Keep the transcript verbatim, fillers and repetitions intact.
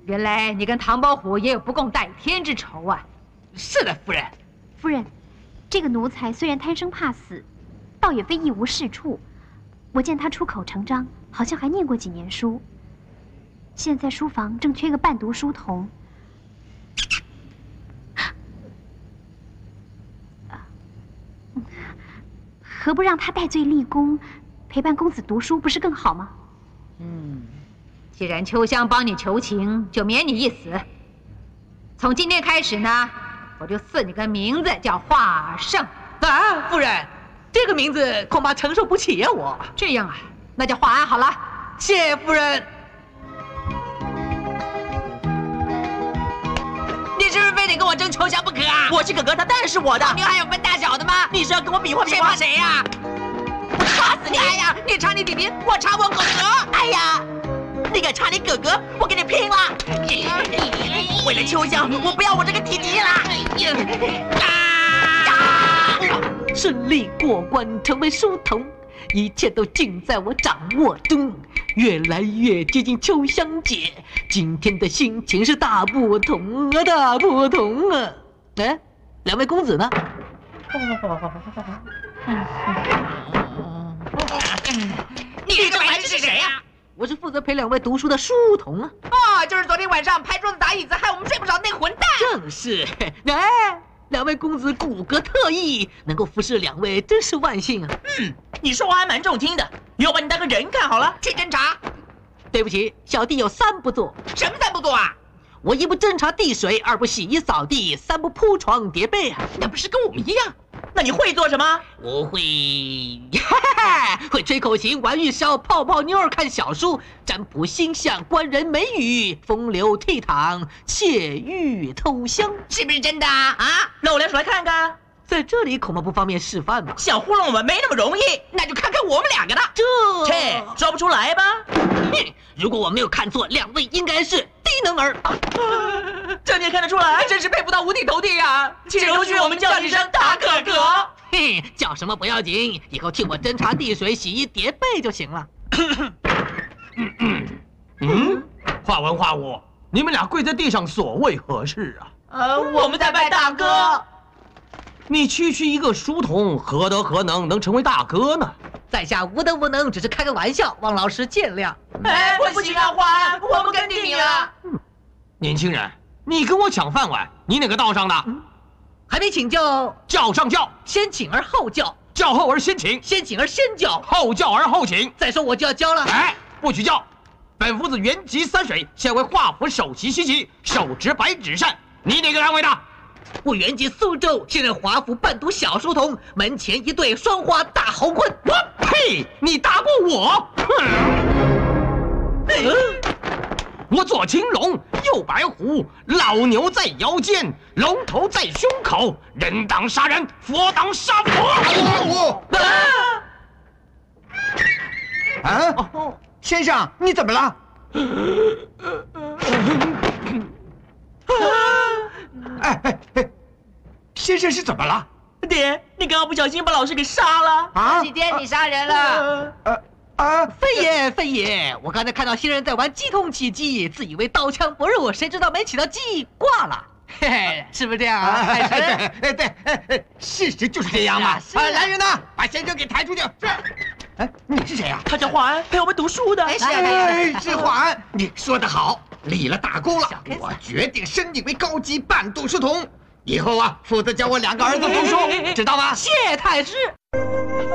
原来你跟唐伯虎也有不共戴天之仇啊！ 是的，夫人。 夫人，这个奴才虽然贪生怕死，倒也非一无是处。我见他出口成章，好像还念过几年书。现在书房正缺个伴读书童。 何不让他戴罪立功，陪伴公子读书，不是更好吗？ 嗯，既然秋香帮你求情，就免你一死。从今天开始呢，我就赐你个名字，叫华胜。 啊，夫人，这个名字恐怕承受不起呀、啊，我。 这样啊，那就华安好了。 谢夫人。你是不是非得跟我争秋香不可啊？我是哥哥，他当然是我的。你还有分大小的吗？你是要跟我比划比划？谁怕谁呀？我打死你！哎呀，你插你弟弟，我插我哥哥。哎呀，你敢插你哥哥，我跟你拼了！为了秋香，我不要我这个弟弟了。啊！顺利过关，成为书童，一切都尽在我掌握中。越来越接近秋香姐，今天的心情是大不同啊，大不同啊！哎，两位公子呢？你这白痴是谁呀、啊？我是负责陪两位读书的书童啊。哦，就是昨天晚上拍桌子打椅子，害我们睡不着那个混蛋。正是，哎，两位公子骨骼特异，能够服侍两位，真是万幸啊。嗯，你说话还蛮中听的，以后把你当个人看好了。去侦查。对不起，小弟有三不做。什么三不做啊？我一不侦查地水，二不洗衣扫地，三不铺床叠被啊。那不是跟我们一样？那你会做什么？我会，哈哈，会吹口琴、玩玉箫、泡泡妞儿、看小书、占卜星象、观人美语、风流倜傥、窃玉偷香，是不是真的啊？那我来数来看看。在这里恐怕不方便示范吧？想糊弄我们没那么容易，那就看看我们两个的。这，切，说不出来吧？哼，如果我没有看错，两位应该是低能儿。啊、这你也看得出来，真是佩服到五体投地呀、啊！请容许我们叫你声大哥哥。嘿，叫什么不要紧，以后替我侦查地水、洗衣叠被就行了。 嗯，华文华武，你们俩跪在地上所谓何事啊？ 呃，我们在拜大哥。 你区区一个书童，何德何能能成为大哥呢？ 在下无德无能，只是开个玩笑，望老师见谅。 哎，不行啊，华安，我们跟定你了。 嗯，年轻人，你跟我抢饭碗，你哪个道上的？嗯、 还没请教， 教上教， 先请而后教， 教后而先请， 先请而先教， 后教而后请。 再说我就要教了。 哎，不许教！本夫子原籍三水，现为华府首席西岐，手执白纸扇。你哪个单位的？ 我原籍苏州，现任华府伴读小书童，门前一对双花大豪棍。 我呸！你打过我？嗯、我左青龙，右白虎，老牛在腰间，龙头在胸口，人当杀人，佛当杀佛。 啊！啊哦、先生，你怎么了？哎哎哎！先生是怎么了？ 爹，你刚刚不小心把老师给杀了啊！ 几天你杀人了？ 呃啊！ 飞爷，飞爷，我刚才看到新人在玩鸡同起鸡，自以为刀枪不入，谁知道没起到鸡挂了，嘿嘿，是不是这样啊？ 哎对哎对哎，事实就是这样嘛！啊，来人呐，把先生给抬出去！是。哎，你是谁呀？ 他叫华安，陪我们读书的。 哎，是哎，是华安，你说得好。立了大功了，我决定升你为高级伴读书童，以后啊，负责教我两个儿子读书，知道吗？ 谢太师。